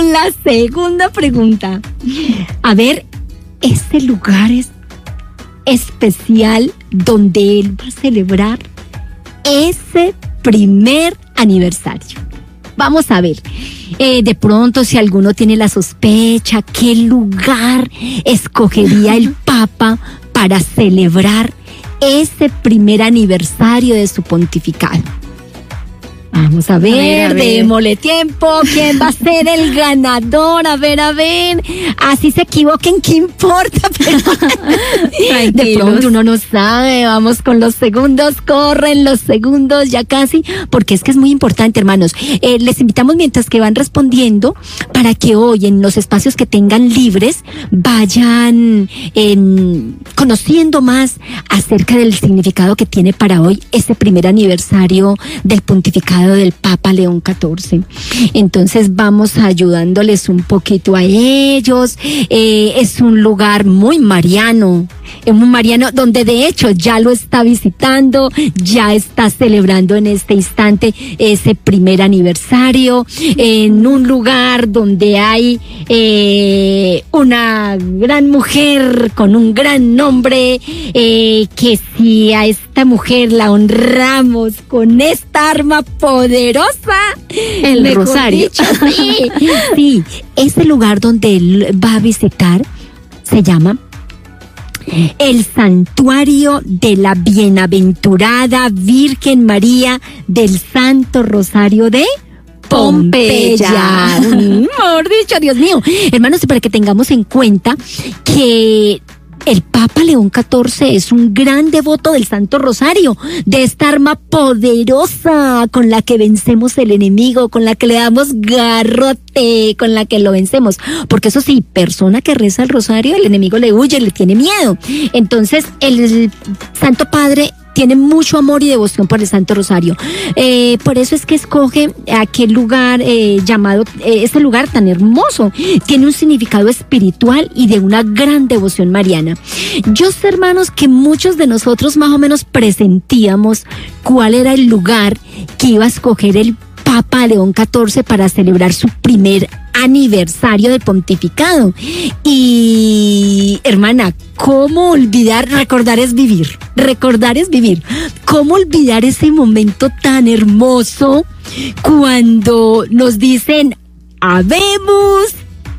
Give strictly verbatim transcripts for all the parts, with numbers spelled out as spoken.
con la segunda pregunta. A ver, ¿este lugar es especial donde él va a celebrar ese primer aniversario? Vamos a ver, eh, de pronto si alguno tiene la sospecha, ¿qué lugar escogería el Papa para celebrar ese primer aniversario de su pontificado? Vamos a ver, a ver, a ver. Démosle tiempo. ¿Quién va a ser el ganador? A ver, a ver. Así se equivoquen, ¿qué importa? Pero de pronto uno no sabe. Vamos con los segundos. Corren los segundos ya casi. Porque es que es muy importante, hermanos. Eh, les invitamos mientras que van respondiendo para que hoy en los espacios que tengan libres vayan eh, conociendo más acerca del significado que tiene para hoy ese primer aniversario del pontificado del Papa León catorce. Entonces vamos ayudándoles un poquito a ellos. Eh, es un lugar muy mariano, es un mariano donde de hecho ya lo está visitando, ya está celebrando en este instante ese primer aniversario, en un lugar donde hay eh, una gran mujer con un gran nombre, eh, que si a esta mujer la honramos con esta arma poderosa, el rosario. Dicho, sí, sí, ese lugar donde él va a visitar se llama el Santuario de la Bienaventurada Virgen María del Santo Rosario de Pompeya. Mejor dicho, Dios mío. Hermanos, para que tengamos en cuenta que el Papa León catorce es un gran devoto del Santo Rosario, de esta arma poderosa con la que vencemos el enemigo, con la que le damos garrote, con la que lo vencemos. Porque eso sí, persona que reza el rosario, el enemigo le huye, le tiene miedo. Entonces, el Santo Padre tiene mucho amor y devoción por el Santo Rosario. Eh, por eso es que escoge aquel lugar eh, llamado, eh, este lugar tan hermoso. Tiene un significado espiritual y de una gran devoción mariana. Yo sé, hermanos, que muchos de nosotros más o menos presentíamos cuál era el lugar que iba a escoger el Papa León catorce para celebrar su primer aniversario de pontificado. Y, hermana, ¿cómo olvidar? Recordar es vivir. Recordar es vivir. ¿Cómo olvidar ese momento tan hermoso cuando nos dicen, habemos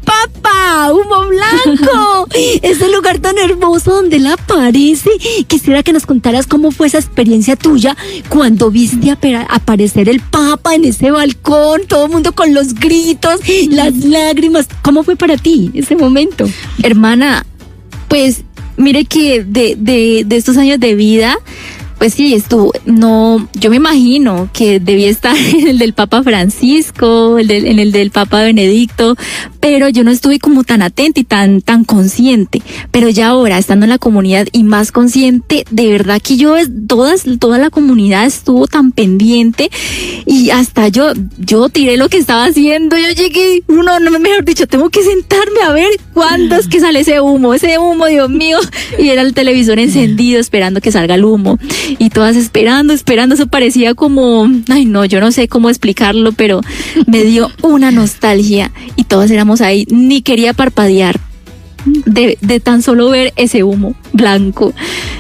Papa, humo blanco? Ese lugar tan hermoso donde él aparece. Quisiera que nos contaras cómo fue esa experiencia tuya cuando viste aparecer el Papa en ese balcón, todo el mundo con los gritos, las lágrimas. ¿Cómo fue para ti ese momento? Hermana, pues mire que de, de, de estos años de vida, pues sí, estuvo, no, yo me imagino que debía estar en el del Papa Francisco, el del, en el del Papa Benedicto, pero yo no estuve como tan atenta y tan, tan consciente. Pero ya ahora, estando en la comunidad y más consciente, de verdad que yo, todas, toda la comunidad estuvo tan pendiente y hasta yo, yo tiré lo que estaba haciendo, yo llegué, uno, no, mejor dicho, tengo que sentarme a ver cuándo es que sale ese humo, ese humo, Dios mío, y era el televisor encendido esperando que salga el humo. Y todas esperando, esperando, eso parecía como, ay no, yo no sé cómo explicarlo, pero me dio una nostalgia y todos éramos ahí, ni quería parpadear de, de tan solo ver ese humo blanco.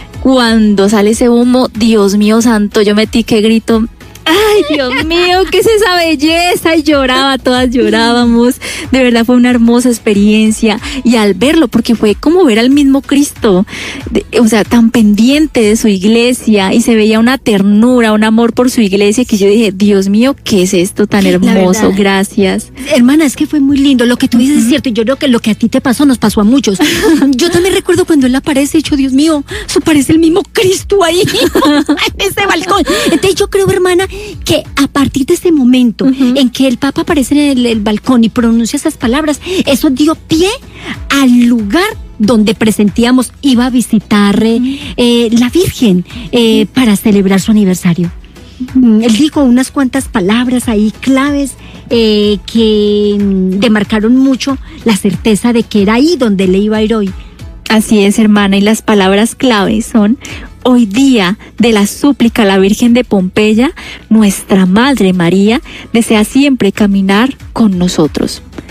Cuando sale ese humo, Dios mío santo, yo metí que grito, ay Dios mío, ¿qué es esa belleza? Y lloraba, todas llorábamos. De verdad fue una hermosa experiencia. Y al verlo, porque fue como ver al mismo Cristo, de, o sea, tan pendiente de su iglesia, y se veía una ternura, un amor por su iglesia, que yo dije, Dios mío, ¿qué es esto tan hermoso? Gracias. Hermana, es que fue muy lindo. Lo que tú dices uh-huh. es cierto, y yo creo que lo que a ti te pasó nos pasó a muchos. Yo también recuerdo cuando él aparece, y yo, Dios mío, eso parece el mismo Cristo ahí en ese balcón. Entonces yo creo, hermana, que a partir de ese momento uh-huh. en que el Papa aparece en el, el balcón y pronuncia esas palabras, eso dio pie al lugar donde presentíamos iba a visitar uh-huh. eh, la Virgen eh, uh-huh. para celebrar su aniversario. Uh-huh. Él dijo unas cuantas palabras ahí claves eh, que demarcaron mucho la certeza de que era ahí donde le iba a ir hoy. Así es, hermana, y las palabras claves son: hoy día de la súplica a la Virgen de Pompeya, nuestra Madre María desea siempre caminar con nosotros.